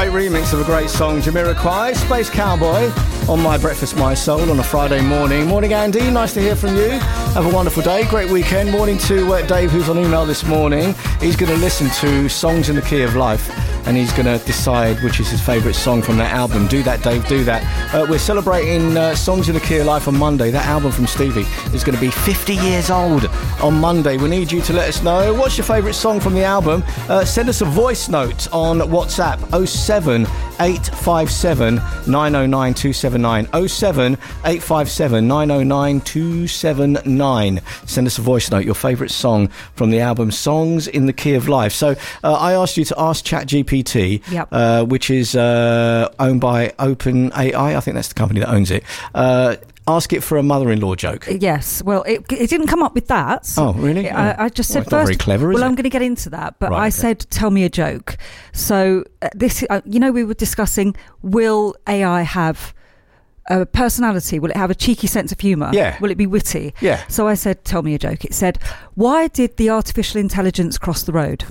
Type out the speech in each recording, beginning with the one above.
great remix of a great song, Jamiroquai, Space Cowboy, on My Breakfast, My Soul on a Friday morning. Morning, Andy. Nice to hear from you. Have a wonderful day. Great weekend. Morning to Dave, who's on email this morning. He's going to listen to Songs in the Key of Life, and he's going to decide which is his favourite song from that album. Do that, Dave. Do that. We're celebrating Songs in the Key of Life on Monday. That album from Stevie is going to be 50 years old on Monday. We need you to let us know what's your favourite song from the album. Send us a voice note on WhatsApp 07857 909 279 07857 909 279. Send us a voice note, your favourite song from the album Songs in the Key of Life. So I asked you to ask ChatGPT, which is owned by OpenAI. I think that's the company that owns it. Ask it for a mother-in-law joke. Yes. Well, it didn't come up with that. Oh, really? I just said it's first. Not very clever, is it? I'm going to get into that, but Right, I okay. said, tell me a joke. So this, we were discussing, will AI have a personality? Will it have a cheeky sense of humour? Yeah. Will it be witty? Yeah. So I said, tell me a joke. It said, why did the artificial intelligence cross the road?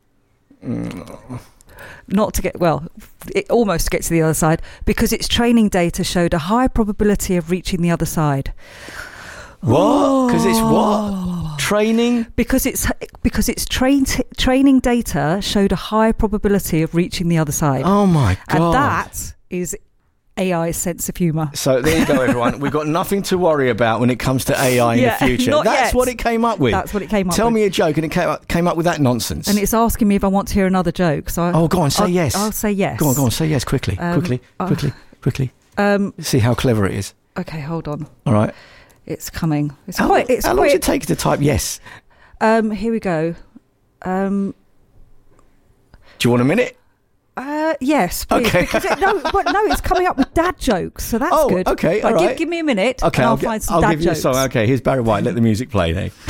Not to get, well, it almost to get to the other side, because its training data showed a high probability of reaching the other side. What? Because it's what? Training? Because its training data showed a high probability of reaching the other side. Oh my God. And that is AI's sense of humour. So there you go, everyone. We've got nothing to worry about when it comes to AI in the future. Not That's yet. what it came up with. That's what it came up Tell with. me a joke, and it came up with that nonsense. And it's asking me if I want to hear another joke. So go on, say yes. I'll say yes. Go on, say yes, quickly. Quickly. See how clever it is. Okay, hold on. All right. It's coming. How long does it take to type yes? Here we go. Do you want a minute? Yes, please. Okay. Because it's coming up with dad jokes, so that's good. Okay, But all right. give me a minute, Okay, and I'll find some dad give you a jokes. song. Okay, here's Barry White. Let the music play, Dave.